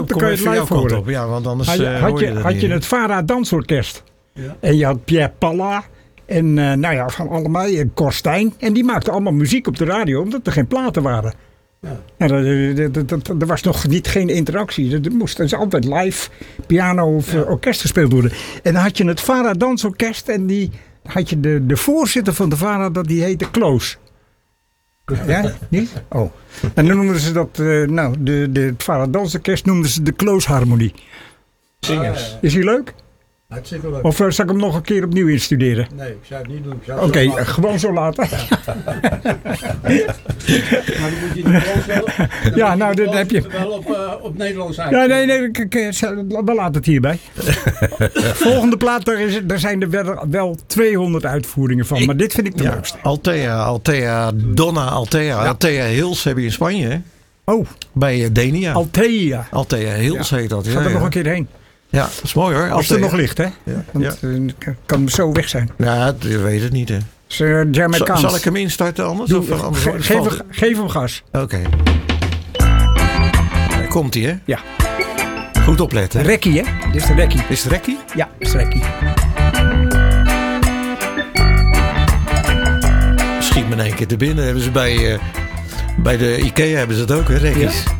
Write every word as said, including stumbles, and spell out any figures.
op, dan kan je het live horen. Op. Ja, want anders had je, uh, had je, je, had je het Vara Dansorkest. Ja. En je had Pierre Palla. En uh, nou ja, van allemaal. En Korstijn. En die maakten allemaal muziek op de radio. Omdat er geen platen waren. Ja. Ja, er was nog niet geen interactie. Er moest dus altijd live piano of ja. orkest gespeeld worden. En dan had je het Vara Dansorkest. En die had je de, de voorzitter van de Vara. Dat die heette Kloos. Ja, niet? Oh. En dan noemden ze dat, uh, nou, de, de, het Vara Dansorkest noemden ze de Kloosharmonie. Zingers. Is die leuk? Hartstikke leuk. Of uh, zal ik hem nog een keer opnieuw instuderen? Nee, ik zou het niet doen. Oké, okay, uh, gewoon zo laten. Ja. Maar dan moet je niet voorstellen. Ja, nou, dat heb je. Wel op, uh, op Nederlands uit. Ja, nee, nee, we laten het hierbij. Volgende plaat, daar, is, daar zijn er wel, wel tweehonderd uitvoeringen van. Maar dit vind ik de ja, leukste. Altea, Altea, Donna Altea. Ja. Altea Hills heb je in Spanje, hè? Oh. Bij uh, Denia. Altea. Altea Hills ja. heet dat. Ja, Ga er ja. nog een keer heen. Ja, dat is mooi hoor. Als het nog ligt, hè? Ja. Want ja. uh, kan zo weg zijn. Ja, je weet het niet, hè. Uh, zal, zal ik hem instarten anders? Doe, of anders ge, geef, hem, geef hem gas. Oké. Okay. Komt ie, hè? Ja. Goed opletten. Hè? Rekkie, hè? Dit is de rekkie. Is het rekkie? Ja, dit is de rekkie. Schiet me in één keer te binnen. Hebben ze bij, uh, bij de IKEA hebben ze het ook, hè? Rekkies. Ja.